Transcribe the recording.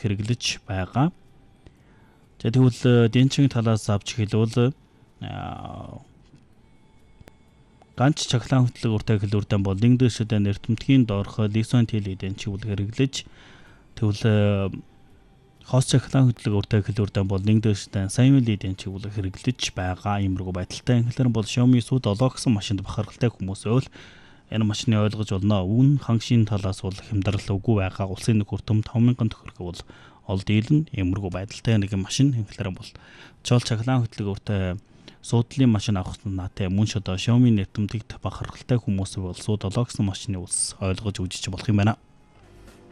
хэрэглэж байгаа. За тэгвэл денчийн талаас авч хэлбэл ганц чаглаан хөтлөг уртаа хэлбэрдэн бол нэгдүгээр нэртэмтгийн доорх лисон теле денчиг хэрэглэж тэгвэл хос чаглаан хөтлөг уртаа хэлбэрдэн бол нэгдүгээр сайн денчиг хэрэглэж байгаа иймэрхүү байдалтай. Инхлээр бол Xiaomi Su7 гэсэн машинд бахархалтай хүмүүс байвал энэ машины ойлгож болно. Үүн хангашийн талаас бол хямдрал үгүй байгаа. Улсын нөхөртөм 5,000 төгрөг бол ол дийлэн иймэрхүү байдалтай нэг машин. Инхлээр бол чол чаглаан хөтлөг уртаа суудлын машин авах наатай мөн ч одоо Xiaomi нэртэмтгийд бахархалтай хүмүүс бол Su7 гэсэн машины улс ойлгож үзэж болох юм байна.